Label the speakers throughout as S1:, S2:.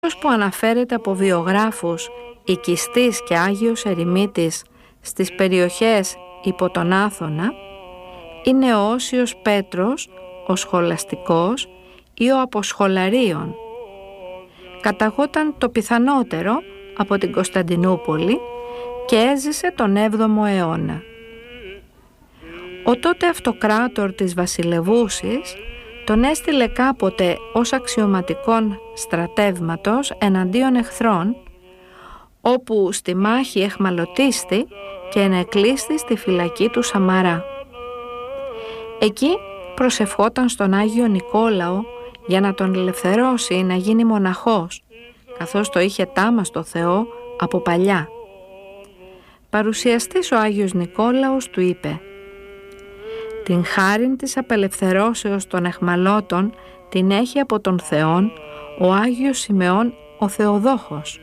S1: που αναφέρεται από βιογράφους οικιστής και Άγιος Ερημίτης στις περιοχές υπό τον Άθωνα είναι ο Όσιος Πέτρος, ο σχολαστικός ή ο Αποσχολαρίων. Καταγόταν το πιθανότερο από την Κωνσταντινούπολη και έζησε τον 7ο αιώνα. Ο τότε αυτοκράτορ της Βασιλεβούσης τον έστειλε κάποτε ως αξιωματικόν στρατεύματος εναντίον εχθρών, όπου στη μάχη εχμαλωτίστη και ενεκλείστη στη φυλακή του Σαμαρά. Εκεί προσευχόταν στον Άγιο Νικόλαο για να τον ελευθερώσει να γίνει μοναχός, καθώς το είχε τάμα στο Θεό από παλιά. Παρουσιαστής ο Άγιος Νικόλαος του είπε: «Την χάριν της απελευθερώσεως των εχμαλώτων την έχει από τον Θεόν ο Άγιος Σιμεών ο Θεοδόχος».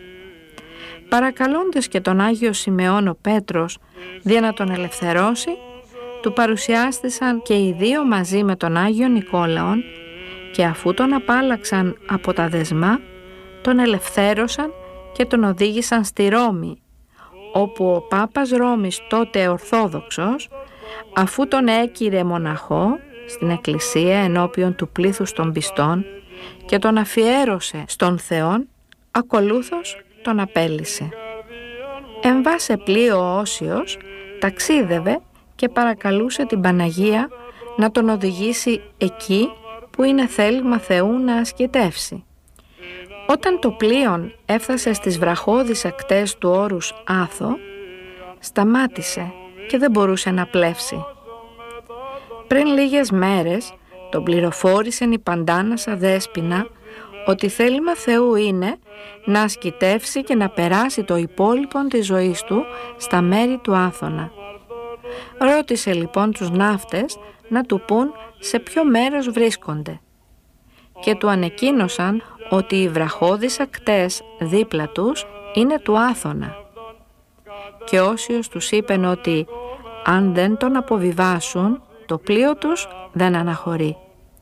S1: Παρακαλώντας και τον Άγιο Σιμεών ο Πέτρος δια να τον ελευθερώσει, του παρουσιάστησαν και οι δύο μαζί με τον Άγιο Νικόλαον και αφού τον απάλλαξαν από τα δεσμά, τον ελευθέρωσαν και τον οδήγησαν στη Ρώμη, όπου ο Πάπας Ρώμης, τότε Ορθόδοξος, αφού τον έκυρε μοναχό στην εκκλησία ενώπιον του πλήθους των πιστών και τον αφιέρωσε στον Θεόν, ακολούθως τον απέλυσε. Εν βάσε πλοίο ο Όσιος ταξίδευε και παρακαλούσε την Παναγία να τον οδηγήσει εκεί που είναι θέλημα Θεού να ασκητεύσει. Όταν το πλοίο έφτασε στις βραχώδεις ακτές του όρους Άθο, σταμάτησε και δεν μπορούσε να πλεύσει. Πριν λίγες μέρες τον πληροφόρησεν η Παντάνασα Δέσποινα ότι θέλημα Θεού είναι να ασκητεύσει και να περάσει το υπόλοιπο της ζωής του στα μέρη του Άθωνα. Ρώτησε λοιπόν τους ναύτες να του πούν σε ποιο μέρος βρίσκονται και του ανεκοίνωσαν ότι οι βραχώδεις ακτές δίπλα τους είναι του Άθωνα. Και Όσιος τους είπεν ότι αν δεν τον αποβιβάσουν, το πλοίο τους δεν αναχωρεί.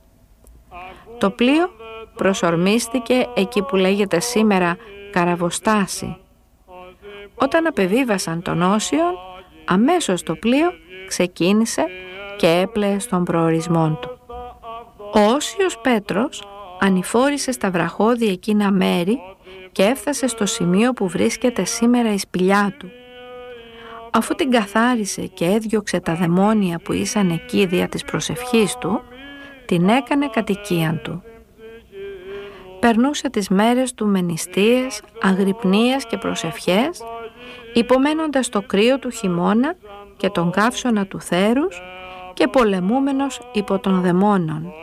S1: Το πλοίο προσορμίστηκε εκεί που λέγεται σήμερα Καραβοστάση. Όταν απεβίβασαν τον Όσιον, αμέσως το πλοίο ξεκίνησε και έπλεε στον προορισμό του. Ο Όσιος Πέτρος ανηφόρησε στα βραχώδη εκείνα μέρη και έφτασε στο σημείο που βρίσκεται σήμερα η σπηλιά του. Αφού την καθάρισε και έδιωξε τα δαιμόνια που ήσαν εκεί δια της προσευχής του, την έκανε κατοικίαν του. Περνούσε τις μέρες του με νηστείες, αγρυπνίες και προσευχές, υπομένοντας το κρύο του χειμώνα και τον καύσωνα του θέρους και πολεμούμενος υπό των δαιμόνων.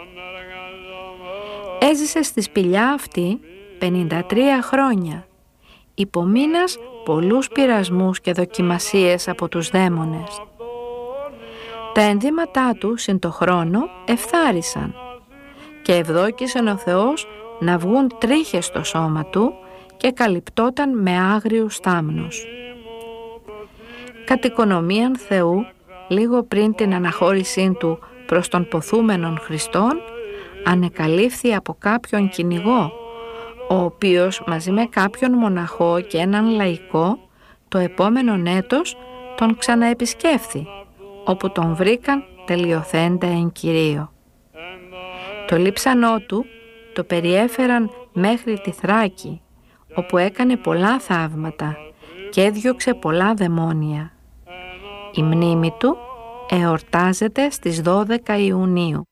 S1: Έζησε στη σπηλιά αυτή 53 χρόνια, υπομείνας πολλούς πειρασμούς και δοκιμασίες από τους δαίμονες. Τα ενδύματά του συν το χρόνο εφθάρισαν και ευδόκησεν ο Θεός να βγουν τρίχες στο σώμα του και καλυπτόταν με άγριους θάμνους. Κατ' οικονομίαν Θεού, λίγο πριν την αναχώρησή του προς τον ποθούμενον Χριστόν, ανεκαλύφθη από κάποιον κυνηγό, ο οποίος μαζί με κάποιον μοναχό και έναν λαϊκό το επόμενον έτος τον ξαναεπισκέφθη, όπου τον βρήκαν τελειοθέντα εν Κυρίω. Το λείψανό του το περιέφεραν μέχρι τη Θράκη, όπου έκανε πολλά θαύματα και έδιωξε πολλά δαιμόνια. Η μνήμη του εορτάζεται στις 12 Ιουνίου.